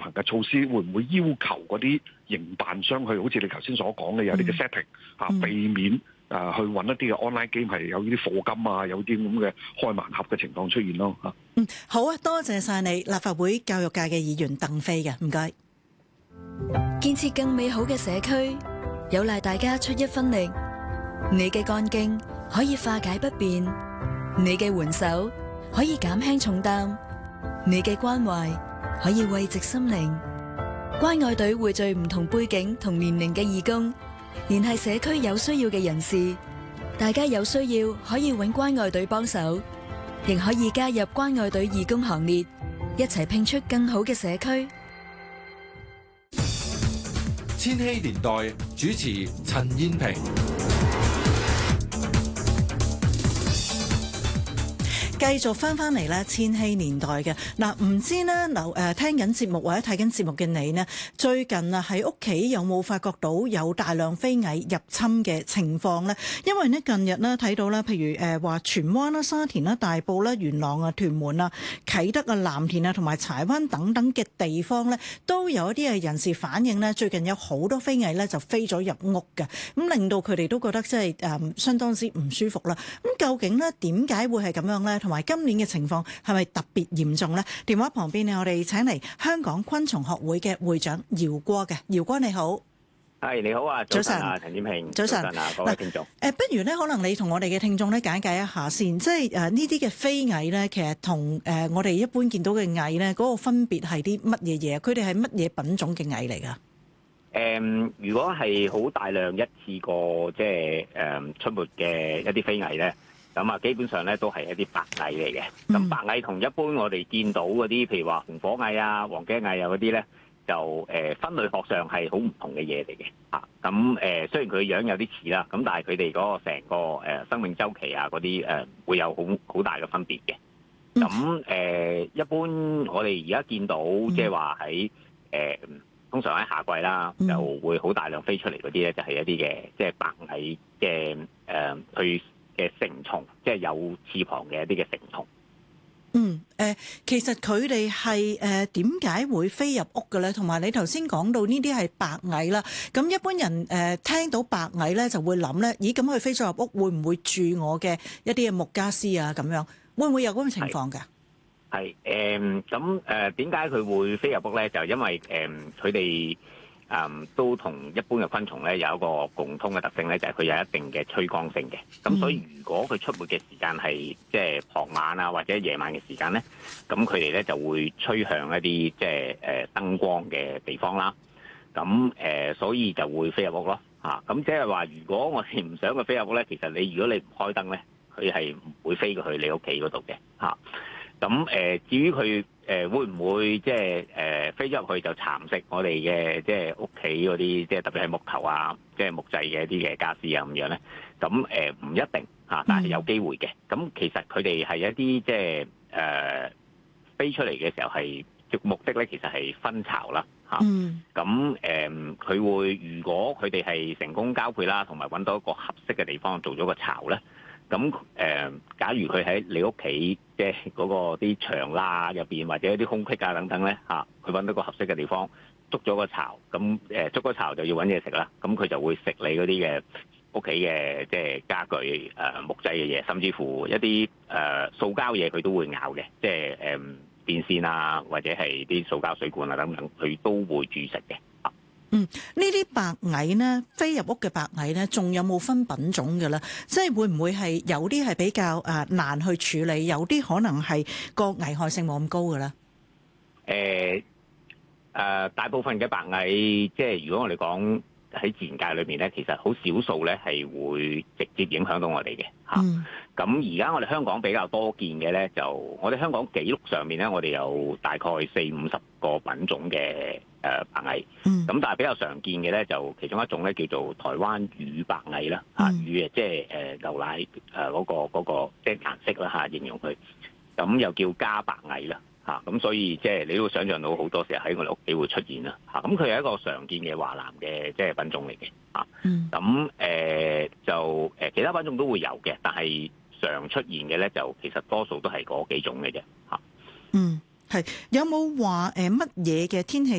行嘅措施，會唔會要求嗰啲營辦商去，好似你頭先所講嘅有啲嘅 setting 避免去揾一啲嘅 online game 係有呢啲課金啊，有啲咁嘅開盲盒嘅情況出現咯嚇。 好啊，多謝晒你，立法會教育界嘅議員鄧飛嘅，唔該。 建設更美好嘅社區，有賴大家出一分力。你嘅幹勁可以化解不便，你嘅援手可以減輕重擔，你嘅關懷可以慰藉心靈。關愛隊匯聚唔同背景同年齡嘅義工，聯繫社區有需要嘅人士。大家有需要可以搵關愛隊幫手，亦可以加入關愛隊義工行列，一齊拼出更好嘅社區。 千禧年代主持陳燕萍。 繼續翻嚟咧千禧年代嘅嗱，唔知咧聽緊節目或者睇緊節目嘅你呢，最近啊喺屋企有冇發覺到有大量飛蟻入侵嘅情況呢？因為呢近日呢睇到咧，譬如話荃灣啦、沙田啦、大埔啦、元朗啊、屯門啊、啟德啊、藍田啊同埋柴灣等等嘅地方呢，都有一啲嘅人士反映呢，最近有好多飛蟻呢就飛咗入屋嘅，咁令到佢哋都覺得即係相當之唔舒服啦。咁究竟呢點解會係咁樣呢？同埋今年嘅情況係咪特別嚴重呢？電話旁邊呢，我哋請嚟香港昆蟲學會嘅會長姚國嘅，姚國你好。 係你好啊，早晨啊，陳燕萍， 早晨啊，各位聽眾。 不如咧，可能你同我哋嘅聽眾咧簡介一下先，即係呢啲嘅飛蟻咧，其實同我哋一般見到嘅蟻咧，嗰個分別係啲乜嘢嘢？佢哋係乜嘢品種嘅蟻嚟㗎？ 如果係好大量一次過即係出沒嘅一啲飛蟻咧，咁啊基本上咧都係一啲白蟻嚟嘅。咁白蟻同一般我哋見到嗰啲，譬如話紅火蟻啊、黃頸蟻啊嗰啲咧，就分類學上係好唔同嘅嘢嚟嘅嚇。咁雖然佢樣有啲似啦，咁但係佢哋嗰個成個生命週期啊嗰啲會有好大嘅分別嘅。咁一般我哋而家見到即係話喺通常喺夏季啦，就會好大量飛出嚟嗰啲咧，就係一啲嘅即係白蟻嘅佢嘅成蟲，即係有翅膀嘅一啲嘅成蟲。 其實佢哋係點解會飛入屋嘅咧？同埋你頭先講到呢啲係白蟻啦，咁一般人聽到白蟻咧就會諗咧，咦咁佢飛咗入屋會唔會住我嘅一啲嘅木家私啊？咁樣會唔會有咁嘅情況㗎？係咁點解佢會飛入屋咧？就因為佢哋都同一般嘅昆蟲咧有一個共通嘅特性咧，就係佢有一定嘅趨光性嘅。咁所以如果佢出沒嘅時間係即係傍晚啊或者夜晚嘅時間咧，咁佢哋咧就會趨向一啲即係燈光嘅地方啦。咁所以就會飛入屋咯嚇。咁即係話，如果我哋唔想佢飛入屋咧，其實如果你唔開燈咧，佢係唔會飛過去你屋企嗰度嘅嚇。咁至於佢會唔會即係飛咗入去就蠶食我哋嘅即係屋企嗰啲即係特別係木頭啊，即係木製嘅一啲嘅傢俬啊咁樣咧？咁唔一定嚇，但係有機會嘅。咁其實佢哋係一啲即係飛出嚟嘅時候係目的咧，其實係分巢啦嚇。咁佢會如果佢哋係成功交配啦，同埋揾到一個合適嘅地方做咗個巢咧。咁假如佢喺你屋企即係嗰個啲牆罅入邊或者一啲空隙啊等等咧嚇，佢揾到個合適嘅地方捉咗個巢，咁捉個巢就要揾嘢食啦，咁佢就會食你嗰啲嘅屋企嘅即係家具木製嘅嘢，甚至乎一啲塑膠嘢佢都會咬嘅，即係電線啊或者係啲塑膠水管啊等等，佢都會煮食嘅。 呢啲白蟻呢，飛入屋嘅白蟻呢，仲有冇分品種嘅咧？即係會唔會係有啲係比較難去處理，有啲可能係個危害性冇咁高嘅咧？ 大部分嘅白蟻，即係如果我哋講喺自然界裏面咧，其實好少數咧係會直接影響到我哋嘅嚇。咁而家我哋香港比較多見嘅咧，就我哋香港記錄上面咧，我哋有大概40-50個品種嘅白蟻。咁但係比較常見嘅咧，就其中一種咧叫做台灣乳白蟻啦嚇，乳即係牛奶嗰個即係顏色啦嚇，形容佢。咁又叫家白蟻啦嚇，咁所以即係你都會想象到好多時候喺我哋屋企會出現啦嚇。咁佢係一個常見嘅華南嘅即係品種嚟嘅嚇。咁就其他品種都會有嘅，但係常出現嘅咧就其實多數都係嗰幾種嘅啫嚇。 係有冇話乜嘢嘅天氣